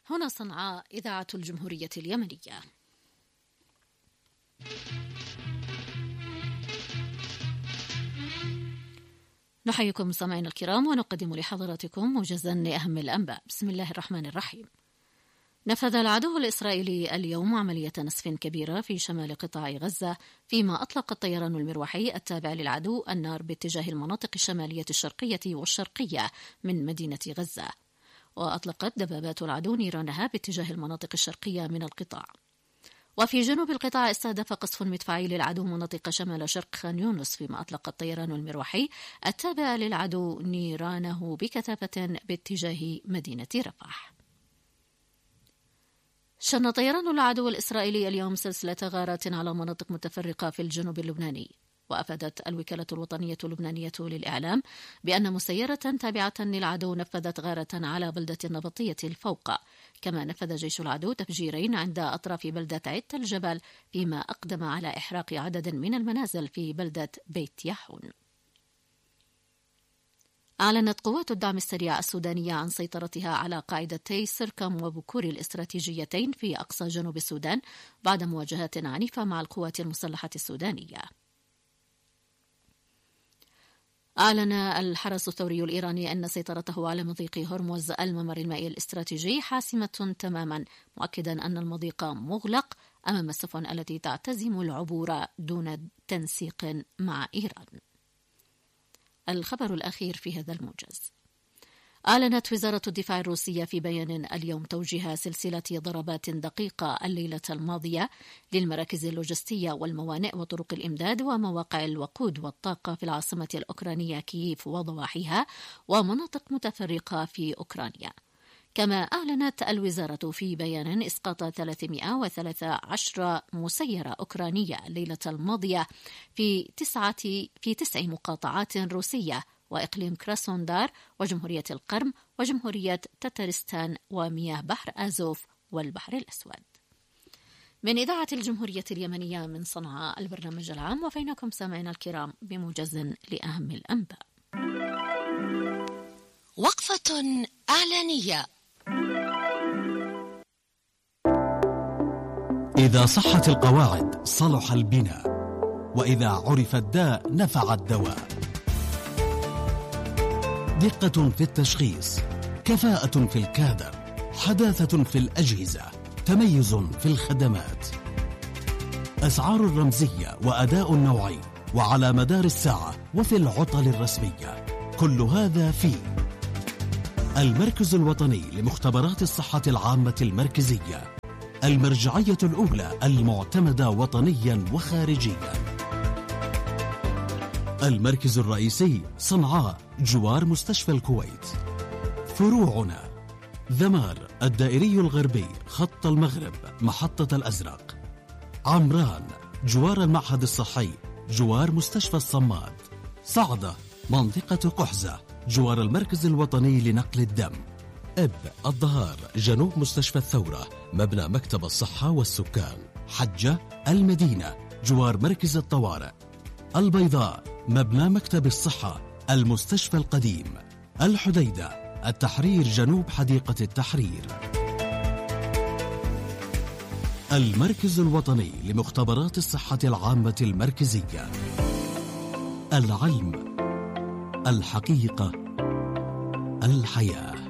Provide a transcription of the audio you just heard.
هنا صنعاء إذاعة الجمهورية اليمنية. نحييكم مستمعينا الكرام ونقدم لحضراتكم موجزا لأهم الأنباء. بسم الله الرحمن الرحيم. نفذ العدو الإسرائيلي اليوم عملية نسف كبيرة في شمال قطاع غزة، فيما أطلق الطيران المروحي التابع للعدو النار باتجاه المناطق الشمالية الشرقية والشرقية من مدينة غزة، وأطلقت دبابات العدو نيرانها باتجاه المناطق الشرقية من القطاع. وفي جنوب القطاع استهدف قصف مدفعي للعدو مناطق شمال شرق خان يونس، فيما أطلق الطيران المروحي التابع للعدو نيرانه بكثافة باتجاه مدينة رفح. شن طيران العدو الإسرائيلي اليوم سلسلة غارات على مناطق متفرقة في الجنوب اللبناني، وأفادت الوكالة الوطنية اللبنانية للإعلام بأن مسيرة تابعة للعدو نفذت غارة على بلدة النبطية الفوق، كما نفذ جيش العدو تفجيرين عند أطراف بلدة عدة الجبل، فيما أقدم على إحراق عدد من المنازل في بلدة بيت يحون. أعلنت قوات الدعم السريع السودانية عن سيطرتها على قاعدتي سركم وبكور الاستراتيجيتين في أقصى جنوب السودان بعد مواجهات عنيفة مع القوات المسلحة السودانية. أعلن الحرس الثوري الإيراني أن سيطرته على مضيق هرمز الممر المائي الاستراتيجي حاسمة تماما، مؤكدا أن المضيق مغلق أمام السفن التي تعتزم العبور دون تنسيق مع إيران. الخبر الأخير في هذا الموجز. أعلنت وزارة الدفاع الروسية في بيان اليوم توجيه سلسلة ضربات دقيقة الليلة الماضية للمراكز اللوجستية والموانئ وطرق الإمداد ومواقع الوقود والطاقة في العاصمة الأوكرانية كييف وضواحيها ومناطق متفرقة في أوكرانيا. كما أعلنت الوزارة في بيان إسقاط 313 مسيرة أوكرانية الليلة الماضية في تسع مقاطعات روسية وإقليم كراسوندار وجمهورية القرم وجمهورية تترستان ومياه بحر آزوف والبحر الأسود. من إذاعة الجمهورية اليمنية من صنعاء البرنامج العام، وفينكم سامعين الكرام بموجز لأهم الأنباء. وقفة إعلانية. إذا صحت القواعد صلح البناء، وإذا عرف الداء نفع الدواء. دقة في التشخيص، كفاءة في الكادر، حداثة في الأجهزة، تميز في الخدمات، أسعار رمزية وأداء نوعي وعلى مدار الساعة وفي العطل الرسمية. كل هذا في المركز الوطني لمختبرات الصحة العامة المركزية، المرجعية الأولى المعتمدة وطنيا وخارجيا. المركز الرئيسي صنعاء جوار مستشفى الكويت. فروعنا ذمار الدائري الغربي خط المغرب محطة الأزرق. عمران جوار المعهد الصحي جوار مستشفى الصماد. صعدة منطقة قحزة جوار المركز الوطني لنقل الدم. إب الظهار جنوب مستشفى الثورة مبنى مكتب الصحة والسكان. حجة المدينة جوار مركز الطوارئ. البيضاء مبنى مكتب الصحة المستشفى القديم. الحديدة التحرير جنوب حديقة التحرير. المركز الوطني لمختبرات الصحة العامة المركزية. العلم، الحقيقة، الحياة.